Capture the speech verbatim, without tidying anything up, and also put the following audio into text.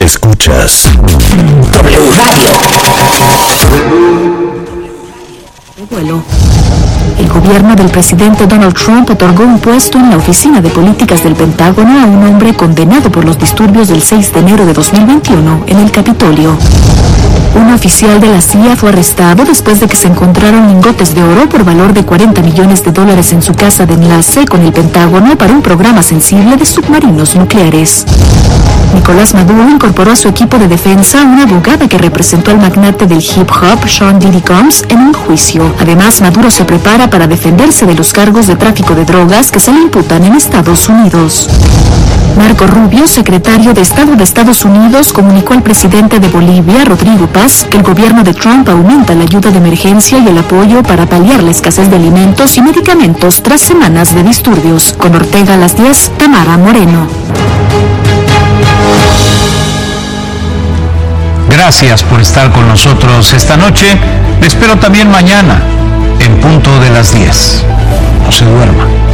Escuchas W Radio. Vuelo. El gobierno del presidente Donald Trump otorgó un puesto en la Oficina de Políticas del Pentágono a un hombre condenado por los disturbios del seis de enero de dos mil veintiuno en el Capitolio. Un oficial de la C I A fue arrestado después de que se encontraron lingotes de oro por valor de cuarenta millones de dólares en su casa de enlace con el Pentágono para un programa sensible de submarinos nucleares. Nicolás Maduro incorporó a su equipo de defensa a una abogada que representó al magnate del hip hop, Sean Diddy Combs, en un juicio. Además, Maduro se prepara para defenderse de los cargos de tráfico de drogas que se le imputan en Estados Unidos. Marco Rubio, secretario de Estado de Estados Unidos, comunicó al presidente de Bolivia, Rodrigo Paz, que el gobierno de Trump aumenta la ayuda de emergencia y el apoyo para paliar la escasez de alimentos y medicamentos tras semanas de disturbios. Con Ortega a las diez, Tamara Moreno. Gracias por estar con nosotros esta noche. Les espero también mañana, en punto de las diez. No se duerman.